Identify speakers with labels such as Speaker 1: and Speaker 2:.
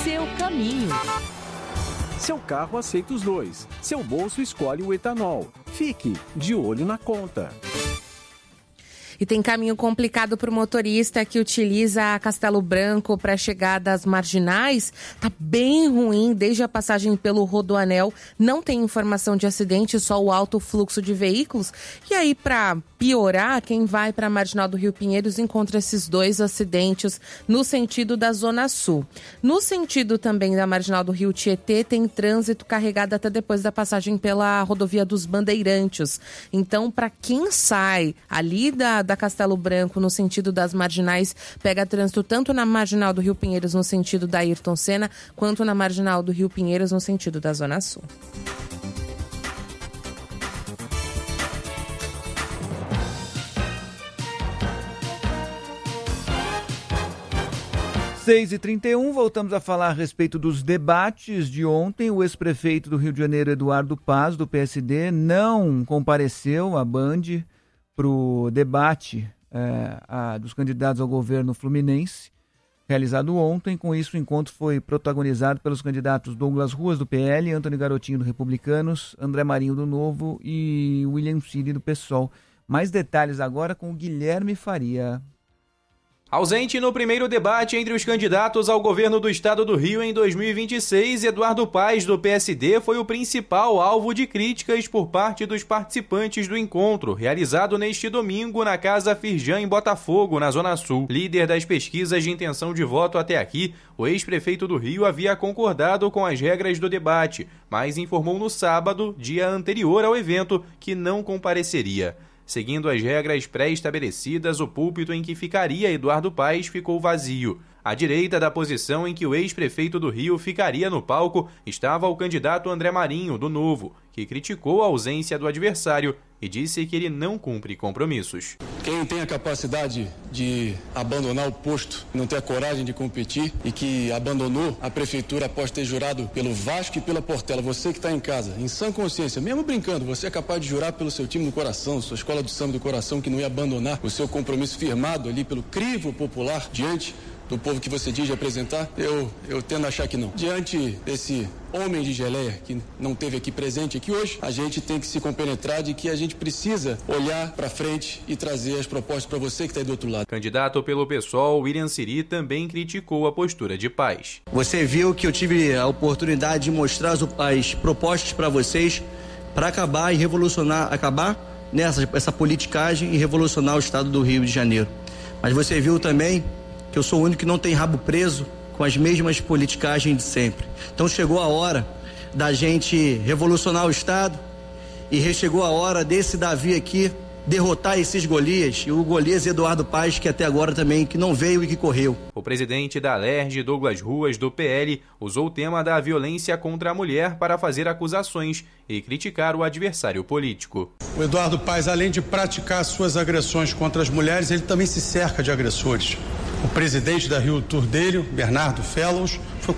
Speaker 1: seu caminho.
Speaker 2: Seu carro aceita os dois. Seu bolso escolhe o etanol. Fique de olho na conta.
Speaker 3: E tem caminho complicado para o motorista que utiliza a Castelo Branco para chegar das Marginais. Tá bem ruim desde a passagem pelo Rodoanel. Não tem informação de acidente, só o alto fluxo de veículos. E aí, para piorar, quem vai para a Marginal do Rio Pinheiros encontra esses 2 acidentes no sentido da Zona Sul. No sentido também da Marginal do Rio Tietê, tem trânsito carregado até depois da passagem pela rodovia dos Bandeirantes. Então, para quem sai ali da Castelo Branco no sentido das Marginais, pega trânsito tanto na Marginal do Rio Pinheiros no sentido da Ayrton Senna, quanto na Marginal do Rio Pinheiros no sentido da Zona Sul.
Speaker 4: Seis e 31, voltamos a falar a respeito dos debates de ontem. O ex-prefeito do Rio de Janeiro, Eduardo Paz, do PSD, não compareceu à Band para o debate dos candidatos ao governo fluminense, realizado ontem. Com isso, o encontro foi protagonizado pelos candidatos Douglas Ruas, do PL, Antônio Garotinho, do Republicanos, André Marinho, do Novo e William Cid, do PSOL. Mais detalhes agora com o Guilherme Faria.
Speaker 5: Ausente no primeiro debate entre os candidatos ao governo do estado do Rio em 2026, Eduardo Paz, do PSD, foi o principal alvo de críticas por parte dos participantes do encontro, realizado neste domingo na Casa Firjan, em Botafogo, na Zona Sul. Líder das pesquisas de intenção de voto até aqui, o ex-prefeito do Rio havia concordado com as regras do debate, mas informou no sábado, dia anterior ao evento, que não compareceria. Seguindo as regras pré-estabelecidas, o púlpito em que ficaria Eduardo Paz ficou vazio. À direita da posição em que o ex-prefeito do Rio ficaria no palco estava o candidato André Marinho, do Novo, que criticou a ausência do adversário e disse que ele não cumpre compromissos.
Speaker 6: Quem tem a capacidade de abandonar o posto, não ter a coragem de competir e que abandonou a prefeitura após ter jurado pelo Vasco e pela Portela, você que está em casa, em sã consciência, mesmo brincando, você é capaz de jurar pelo seu time do coração, sua escola do samba do coração, que não ia abandonar o seu compromisso firmado ali pelo crivo popular diante do povo que você diz representar? Eu tendo a achar que não. Diante desse homem de geleia que não esteve aqui presente aqui hoje, a gente tem que se compenetrar de que a gente precisa olhar para frente e trazer as propostas para você que está aí do outro lado.
Speaker 5: Candidato pelo PSOL, William Cid também criticou a postura de Paz.
Speaker 7: Você viu que eu tive a oportunidade de mostrar as propostas para vocês para acabar e revolucionar, essa politicagem e revolucionar o estado do Rio de Janeiro. Mas você viu também que eu sou o único que não tem rabo preso com as mesmas politicagens de sempre. Então chegou a hora da gente revolucionar o Estado e chegou a hora desse Davi aqui derrotar esses Golias, e o Golias Eduardo Paz, que até agora também que não veio e que correu.
Speaker 5: O presidente da Alerj, Douglas Ruas, do PL, usou o tema da violência contra a mulher para fazer acusações e criticar o adversário político.
Speaker 8: O Eduardo Paz, além de praticar suas agressões contra as mulheres, ele também se cerca de agressores. O presidente da Rio Tour dele, Bernardo Fellows, foi